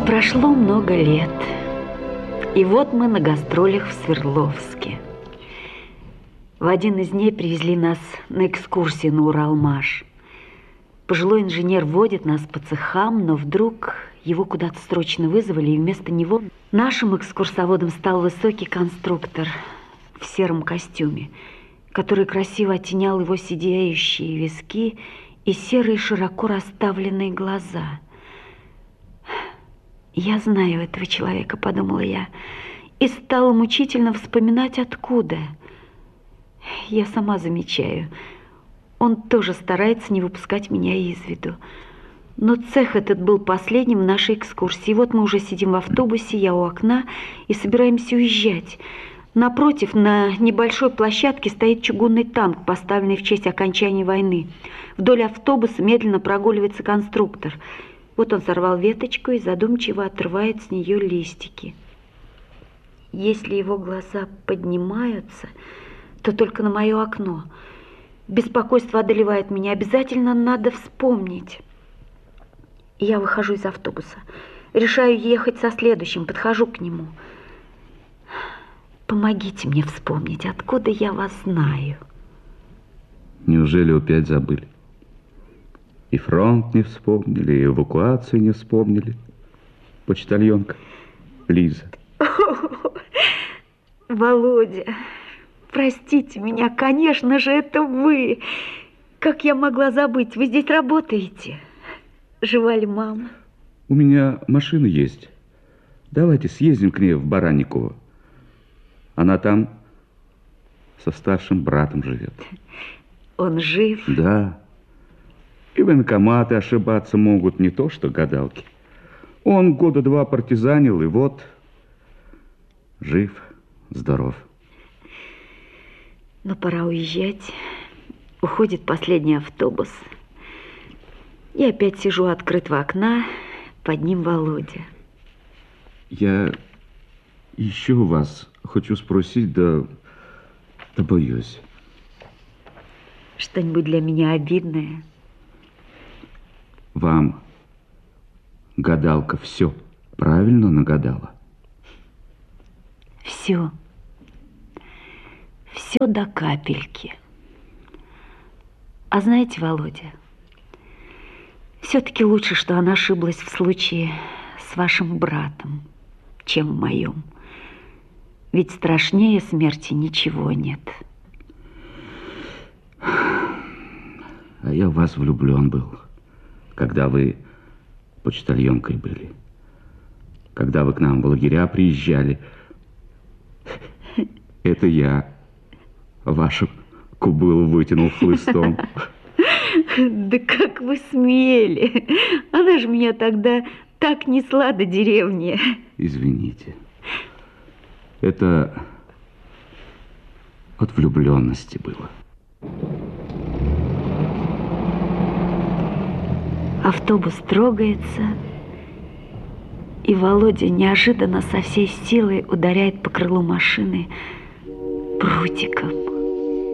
Прошло много лет, и вот мы на гастролях в Свердловске. В один из дней привезли нас на экскурсию на Уралмаш. Пожилой инженер водит нас по цехам, но вдруг его куда-то срочно вызвали, и вместо него нашим экскурсоводом стал высокий конструктор в сером костюме, который красиво оттенял его сияющие виски и серые широко расставленные глаза. «Я знаю этого человека», — подумала я, и стала мучительно вспоминать, откуда. Я сама замечаю, он тоже старается не выпускать меня из виду. Но цех этот был последним в нашей экскурсии. Вот мы уже сидим в автобусе, я у окна, и собираемся уезжать. Напротив, на небольшой площадке стоит чугунный танк, поставленный в честь окончания войны. Вдоль автобуса медленно прогуливается конструктор. Вот он сорвал веточку и задумчиво отрывает с нее листики. Если его глаза поднимаются, то только на мое окно. Беспокойство одолевает меня, обязательно надо вспомнить. Я выхожу из автобуса, решаю ехать со следующим, подхожу к нему. Помогите мне вспомнить, откуда я вас знаю. Неужели опять забыли? И фронт не вспомнили, и эвакуацию не вспомнили. Почтальонка Лиза. Володя, простите меня, конечно же, это вы. Как я могла забыть? Вы здесь работаете? Жива ли мама? У меня машина есть. Давайте съездим к ней в Баранниково. Она там со старшим братом живет. Он жив? Да. И военкоматы ошибаться могут, не то что гадалки. Он года 2 партизанил, и вот жив, здоров. Но пора уезжать. Уходит последний автобус. Я опять сижу у открытого окна, под ним Володя. Я еще вас хочу спросить, да боюсь. Что-нибудь для меня обидное? Вам гадалка все правильно нагадала? Все. Все до капельки. А знаете, Володя, все-таки лучше, что она ошиблась в случае с вашим братом, чем в моем. Ведь страшнее смерти ничего нет. А я в вас влюблен был, когда вы почтальонкой были. Когда вы к нам в лагеря приезжали. Это я вашу кобылу вытянул хлыстом. Да как вы смели? Она же меня тогда так несла до деревни. Извините. Это от влюбленности было. Автобус трогается, и Володя неожиданно со всей силой ударяет по крылу машины прутиком.